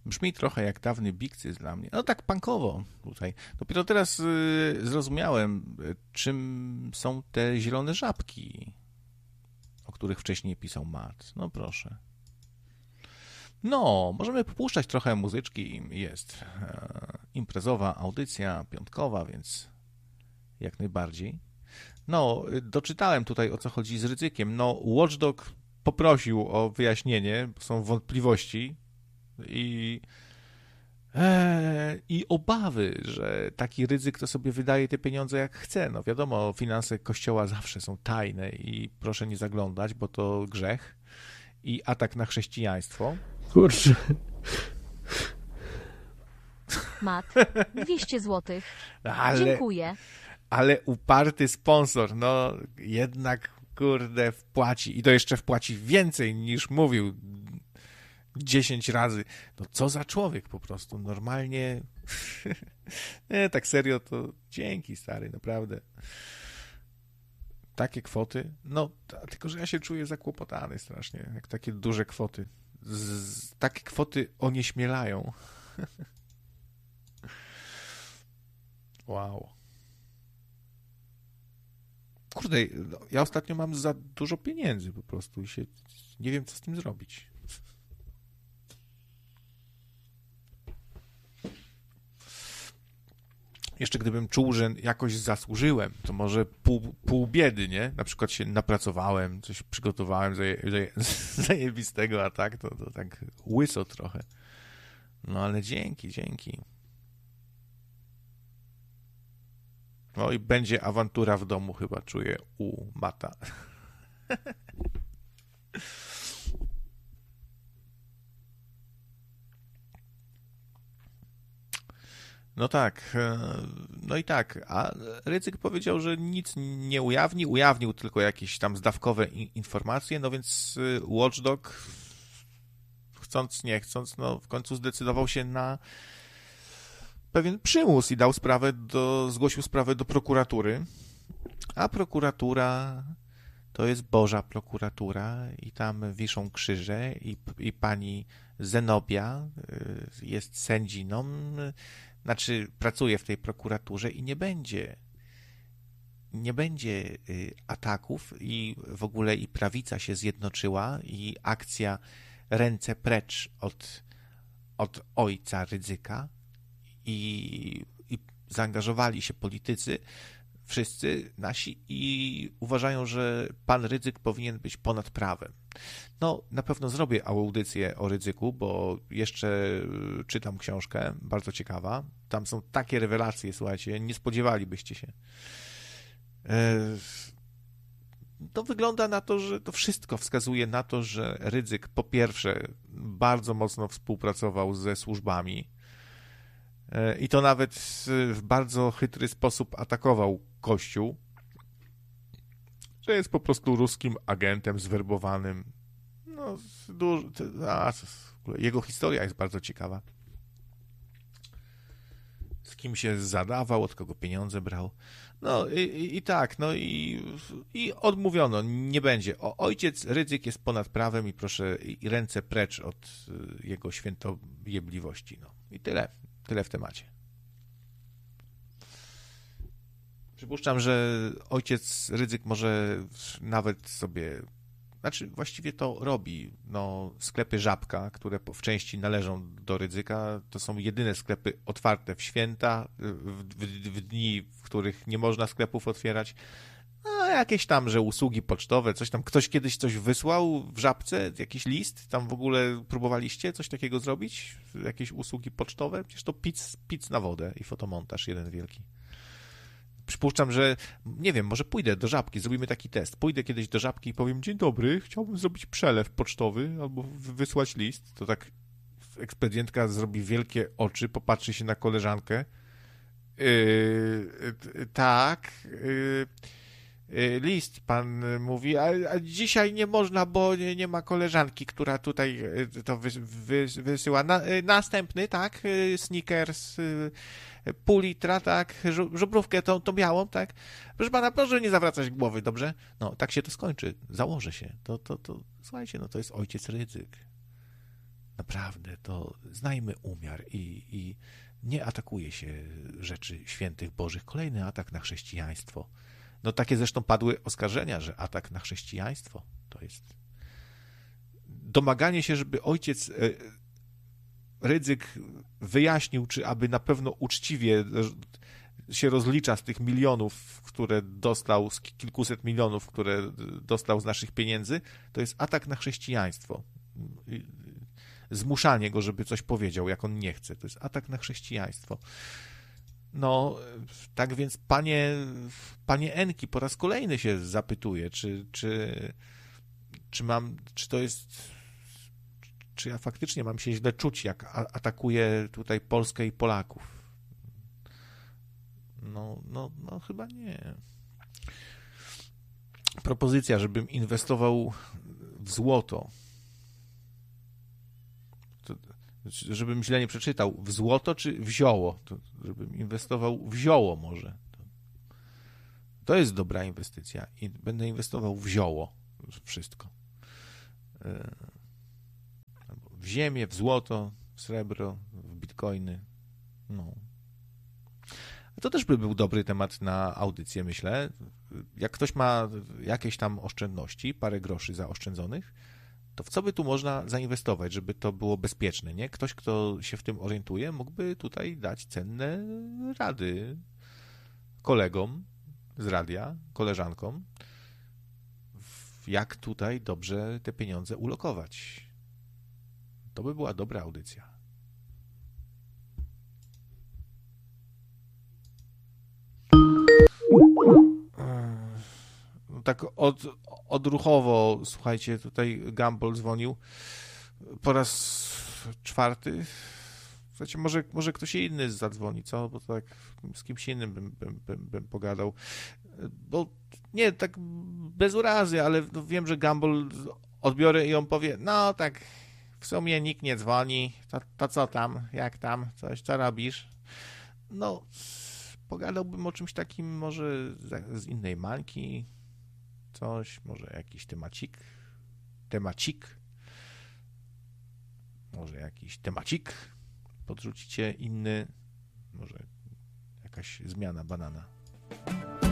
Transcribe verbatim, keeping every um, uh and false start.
Brzmi trochę jak dawny Bigcyz dla mnie. No tak punkowo tutaj. Dopiero teraz y, zrozumiałem, czym są te zielone żabki, o których wcześniej pisał Matt. No proszę. No, możemy popuszczać trochę muzyczki. Jest e, imprezowa audycja piątkowa, więc jak najbardziej. No, doczytałem tutaj, o co chodzi z Rydzykiem. No, Watchdog poprosił o wyjaśnienie, bo są wątpliwości i, e, i obawy, że taki Rydzyk to sobie wydaje te pieniądze jak chce. No wiadomo, finanse Kościoła zawsze są tajne i proszę nie zaglądać, bo to grzech i atak na chrześcijaństwo. Kurczę. Mat, dwieście złotych. Ale, Dziękuję. ale uparty sponsor, no jednak, kurde, wpłaci. I to jeszcze wpłaci więcej niż mówił dziesięć razy. No co za człowiek po prostu. Normalnie. Nie, tak serio to dzięki, stary, naprawdę. Takie kwoty. No, t- tylko że ja się czuję zakłopotany strasznie, jak takie duże kwoty. Z, takie kwoty onieśmielają. Wow. Kurde, no, ja ostatnio mam za dużo pieniędzy po prostu i się nie wiem, co z tym zrobić. Jeszcze gdybym czuł, że jakoś zasłużyłem, to może pół, pół biedy, nie? Na przykład się napracowałem, coś przygotowałem zaje, zaje, zajebistego, a tak, to, to tak łyso trochę. No ale dzięki, dzięki. No i będzie awantura w domu chyba, czuję, u Mata. No tak, no i tak, a Rydzyk powiedział, że nic nie ujawni, ujawnił tylko jakieś tam zdawkowe informacje, no więc Watchdog, chcąc nie chcąc, no w końcu zdecydował się na pewien przymus i dał sprawę do, zgłosił sprawę do prokuratury, a prokuratura to jest Boża prokuratura i tam wiszą krzyże i, i pani Zenobia jest sędziną, znaczy pracuje w tej prokuraturze i nie będzie nie będzie ataków i w ogóle i prawica się zjednoczyła i akcja ręce precz od, od ojca Rydzyka i, i zaangażowali się politycy, wszyscy nasi i uważają, że pan Rydzyk powinien być ponad prawem. No, na pewno zrobię audycję o Rydzyku, bo jeszcze czytam książkę, bardzo ciekawa. Tam są takie rewelacje, słuchajcie, nie spodziewalibyście się. To wygląda na to, że to wszystko wskazuje na to, że Rydzyk po pierwsze bardzo mocno współpracował ze służbami i to nawet w bardzo chytry sposób atakował Kościół, że jest po prostu ruskim agentem zwerbowanym. No, dużo, a, jego historia jest bardzo ciekawa. Z kim się zadawał, od kogo pieniądze brał. No i, i, i tak, no i, i odmówiono, nie będzie. O, ojciec Rydzyk jest ponad prawem i proszę, i ręce precz od jego świętojebliwości. No i tyle, tyle w temacie. Przypuszczam, że ojciec Rydzyk może nawet sobie, znaczy właściwie to robi, no sklepy Żabka, które w części należą do Rydzyka, to są jedyne sklepy otwarte w święta, w, w, w dni, w których nie można sklepów otwierać, a jakieś tam, że usługi pocztowe, coś tam, ktoś kiedyś coś wysłał w Żabce, jakiś list, tam w ogóle próbowaliście coś takiego zrobić, jakieś usługi pocztowe, przecież to pic, pic na wodę i fotomontaż jeden wielki. Przypuszczam, że, nie wiem, może pójdę do Żabki, zrobimy taki test. Pójdę kiedyś do Żabki i powiem, dzień dobry, chciałbym zrobić przelew pocztowy albo wysłać list. To tak ekspedientka zrobi wielkie oczy, popatrzy się na koleżankę. Yy, tak, yy, yy, list pan mówi, a, a dzisiaj nie można, bo nie, nie ma koleżanki, która tutaj yy, to wy, wy, wysyła. Na, yy, następny, tak, yy, Snickers, yy, pół litra, tak, żubrówkę tą, tą białą, tak. Proszę pana, proszę nie zawracać głowy, dobrze? No, tak się to skończy, założę się. To, to, to, słuchajcie, no to jest ojciec Rydzyk. naprawdę, to znajmy umiar i, i nie atakuje się rzeczy świętych bożych. Kolejny atak na chrześcijaństwo. No takie zresztą padły oskarżenia, że atak na chrześcijaństwo to jest domaganie się, żeby ojciec Rydzyk wyjaśnił, czy aby na pewno uczciwie się rozlicza z tych milionów, które dostał, z kilkuset milionów, które dostał z naszych pieniędzy, to jest atak na chrześcijaństwo. Zmuszanie go, żeby coś powiedział, jak on nie chce. To jest atak na chrześcijaństwo. No, tak więc panie, panie Enki po raz kolejny się zapytuje, czy, czy, czy mam, czy to jest, czy ja faktycznie mam się źle czuć, jak atakuję tutaj Polskę i Polaków. No, no, no chyba nie. Propozycja, żebym inwestował w złoto. To, żebym źle nie przeczytał. W złoto czy w zioło? To, żebym inwestował w zioło może. To, to jest dobra inwestycja. I będę inwestował w zioło. Wszystko. W ziemię, w złoto, w srebro, w bitcoiny. No. To też by był dobry temat na audycję, myślę. Jak ktoś ma jakieś tam oszczędności, parę groszy zaoszczędzonych, to w co by tu można zainwestować, żeby to było bezpieczne, nie? Ktoś, kto się w tym orientuje, mógłby tutaj dać cenne rady kolegom z radia, koleżankom, jak tutaj dobrze te pieniądze ulokować. To by była dobra audycja. Tak od, odruchowo, słuchajcie, tutaj Gumball dzwonił po raz czwarty. Słuchajcie, może, może ktoś inny zadzwoni, co? Bo to tak z kimś innym bym, bym, bym, bym pogadał. Bo nie, tak bez urazy, ale no wiem, że Gumball odbiorę i on powie, no tak w sumie nikt nie dzwoni, to, to co tam, jak tam, coś, co robisz? No, pogadałbym o czymś takim może z, z innej mańki, coś, może jakiś temacik, temacik, może jakiś temacik, podrzucicie inny, może jakaś zmiana banana.